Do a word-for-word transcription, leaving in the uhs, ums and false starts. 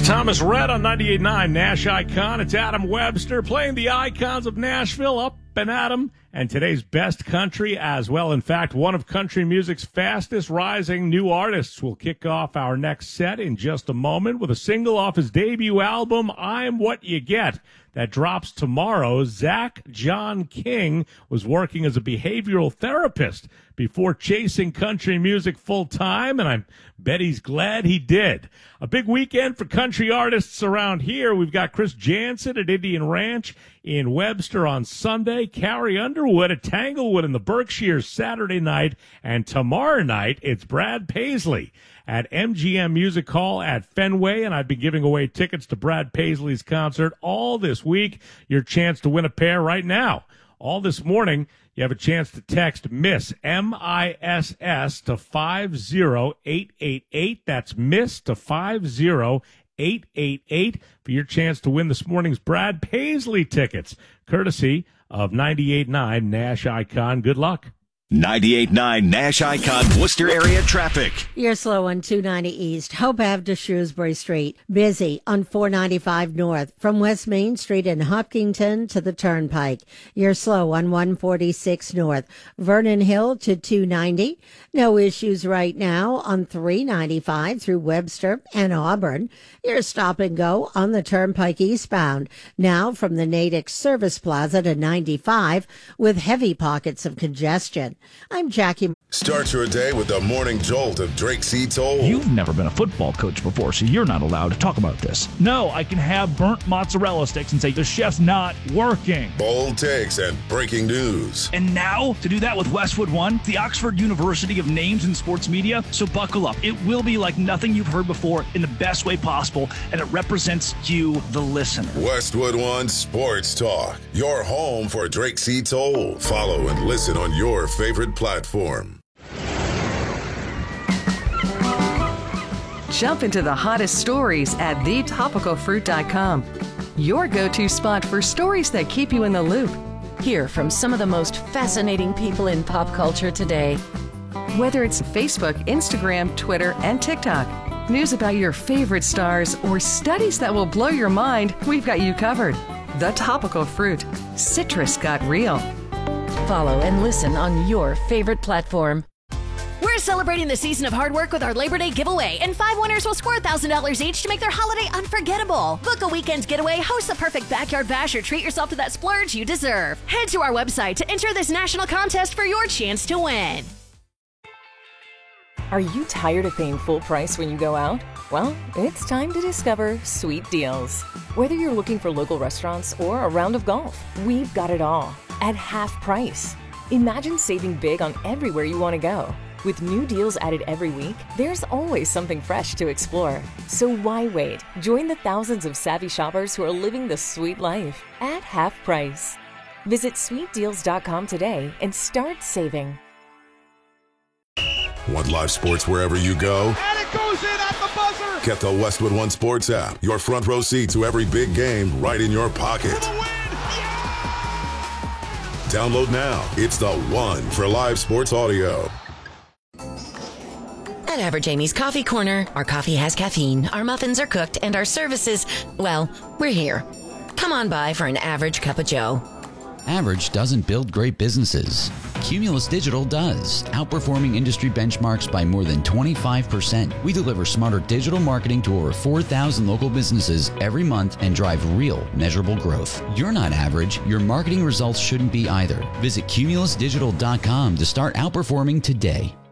Thomas Rhett on ninety-eight point nine Nash Icon. It's Adam Webster playing the icons of Nashville, Up and Adam, and today's best country as well. In fact, one of country music's fastest rising new artists will kick off our next set in just a moment with a single off his debut album, I'm What You Get, that drops tomorrow. Zach John King was working as a behavioral therapist before chasing country music full time, and I bet he's glad he did. A big weekend for country artists around here. We've got Chris Jansen at Indian Ranch in Webster on Sunday, Carrie Underwood at Tanglewood in the Berkshires Saturday night, and tomorrow night it's Brad Paisley at M G M Music Hall at Fenway, and I've been giving away tickets to Brad Paisley's concert all this week. Your chance to win a pair right now. All this morning, you have a chance to text MISS, M I S S, to five zero eight eight eight. That's MISS to five zero eight eight eight for your chance to win this morning's Brad Paisley tickets, courtesy of ninety-eight point nine Nash Icon. Good luck. ninety-eight point nine Nash Icon Worcester area traffic. You're slow on two ninety East, Hope Avenue to Shrewsbury Street. Busy on four ninety-five North from West Main Street in Hopkinton to the Turnpike. You're slow on one forty-six North, Vernon Hill to two ninety. No issues right now on three ninety-five through Webster and Auburn. You're stop and go on the Turnpike eastbound. Now from the Natick Service Plaza to ninety-five with heavy pockets of congestion. I'm Jackie. Start your day with the morning jolt of Drake C. Toll. You've never been a football coach before, so you're not allowed to talk about this. No, I can have burnt mozzarella sticks and say the chef's not working. Bold takes and breaking news. And now, to do that with Westwood One, the Oxford University of Names in Sports Media. So buckle up. It will be like nothing you've heard before in the best way possible, and it represents you, the listener. Westwood One Sports Talk, your home for Drake C. Toll. Follow and listen on your favorite platform. Jump into the hottest stories at the topical fruit dot com. Your go-to spot for stories that keep you in the loop. Hear from some of the most fascinating people in pop culture today. Whether it's Facebook, Instagram, Twitter, and TikTok, news about your favorite stars, or studies that will blow your mind, we've got you covered. The Topical Fruit. Citrus got real. Follow and listen on your favorite platform. We're celebrating the season of hard work with our Labor Day giveaway, and five winners will score one thousand dollars each to make their holiday unforgettable. Book a weekend getaway, host the perfect backyard bash, or treat yourself to that splurge you deserve. Head to our website to enter this national contest for your chance to win. Are you tired of paying full price when you go out? Well, it's time to discover Sweet Deals. Whether you're looking for local restaurants or a round of golf, we've got it all at half price. Imagine saving big on everywhere you want to go. With new deals added every week, there's always something fresh to explore. So why wait? Join the thousands of savvy shoppers who are living the sweet life at half price. Visit sweet deals dot com today and start saving. Want live sports wherever you go? And it goes in at the buzzer! Get the Westwood One Sports app. Your front row seat to every big game right in your pocket. For the win! Yeah! Download now. It's the one for live sports audio. At Average Amy's Coffee Corner, our coffee has caffeine, our muffins are cooked, and our services, well, we're here. Come on by for an average cup of joe. Average doesn't build great businesses. Cumulus Digital does, outperforming industry benchmarks by more than twenty-five percent. We deliver smarter digital marketing to over four thousand local businesses every month and drive real, measurable growth. You're not average. Your marketing results shouldn't be either. Visit cumulus digital dot com to start outperforming today.